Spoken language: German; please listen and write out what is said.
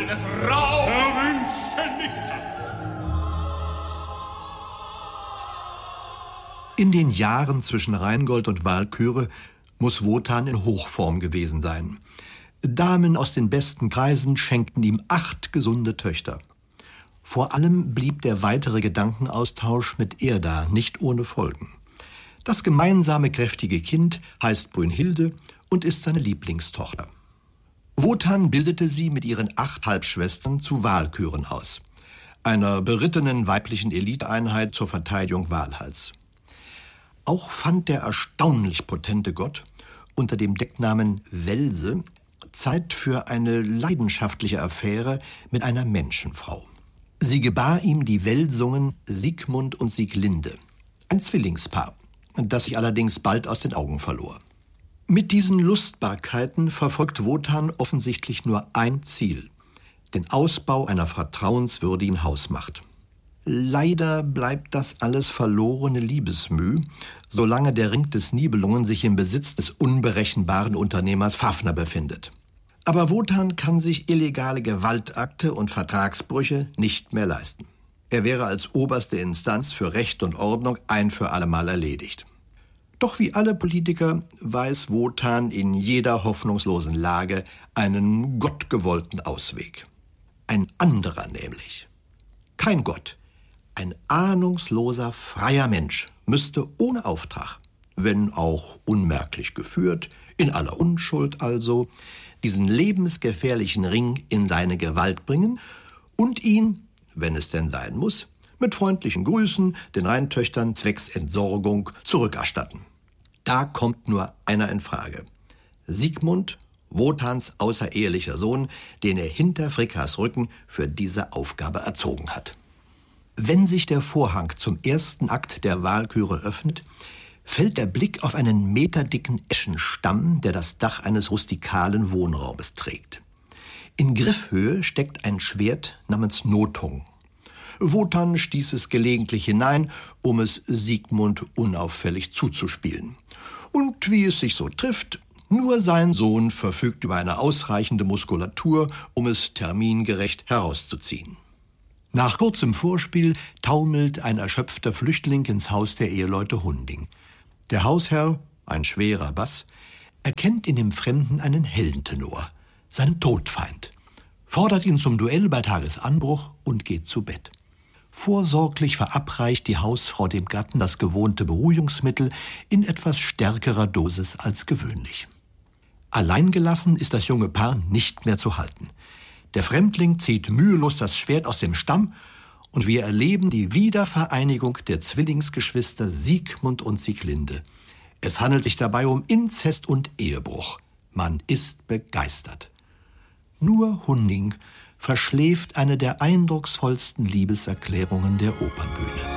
des Raums erwünschte nicht. In den Jahren zwischen Rheingold und Walküre muss Wotan in Hochform gewesen sein. Damen aus den besten Kreisen schenkten ihm 8 gesunde Töchter. Vor allem blieb der weitere Gedankenaustausch mit Erda nicht ohne Folgen. Das gemeinsame kräftige Kind heißt Brünnhilde und ist seine Lieblingstochter. Wotan bildete sie mit ihren 8 Halbschwestern zu Walküren aus, einer berittenen weiblichen Eliteeinheit zur Verteidigung Walhalls. Auch fand der erstaunlich potente Gott unter dem Decknamen Welse Zeit für eine leidenschaftliche Affäre mit einer Menschenfrau. Sie gebar ihm die Welsungen Siegmund und Sieglinde, ein Zwillingspaar, das sich allerdings bald aus den Augen verlor. Mit diesen Lustbarkeiten verfolgt Wotan offensichtlich nur ein Ziel: den Ausbau einer vertrauenswürdigen Hausmacht. Leider bleibt das alles verlorene Liebesmüh, solange der Ring des Nibelungen sich im Besitz des unberechenbaren Unternehmers Fafner befindet. Aber Wotan kann sich illegale Gewaltakte und Vertragsbrüche nicht mehr leisten. Er wäre als oberste Instanz für Recht und Ordnung ein für allemal erledigt. Doch wie alle Politiker weiß Wotan in jeder hoffnungslosen Lage einen gottgewollten Ausweg. Ein anderer nämlich. Kein Gott, ein ahnungsloser, freier Mensch müsste ohne Auftrag, wenn auch unmerklich geführt, in aller Unschuld also, diesen lebensgefährlichen Ring in seine Gewalt bringen und ihn, wenn es denn sein muss, mit freundlichen Grüßen den Rheintöchtern zwecks Entsorgung zurückerstatten. Da kommt nur einer in Frage: Siegmund, Wotans außerehelicher Sohn, den er hinter Frickas Rücken für diese Aufgabe erzogen hat. Wenn sich der Vorhang zum ersten Akt der Walküre öffnet, fällt der Blick auf einen meterdicken Eschenstamm, der das Dach eines rustikalen Wohnraumes trägt. In Griffhöhe steckt ein Schwert namens Nothung. Wotan stieß es gelegentlich hinein, um es Siegmund unauffällig zuzuspielen. Und wie es sich so trifft, nur sein Sohn verfügt über eine ausreichende Muskulatur, um es termingerecht herauszuziehen. Nach kurzem Vorspiel taumelt ein erschöpfter Flüchtling ins Haus der Eheleute Hunding. Der Hausherr, ein schwerer Bass, erkennt in dem Fremden einen hellen Tenor, seinen Todfeind, fordert ihn zum Duell bei Tagesanbruch und geht zu Bett. Vorsorglich verabreicht die Hausfrau dem Gatten das gewohnte Beruhigungsmittel in etwas stärkerer Dosis als gewöhnlich. Alleingelassen ist das junge Paar nicht mehr zu halten. Der Fremdling zieht mühelos das Schwert aus dem Stamm und wir erleben die Wiedervereinigung der Zwillingsgeschwister Siegmund und Sieglinde. Es handelt sich dabei um Inzest und Ehebruch. Man ist begeistert. Nur Hunding verschläft eine der eindrucksvollsten Liebeserklärungen der Opernbühne.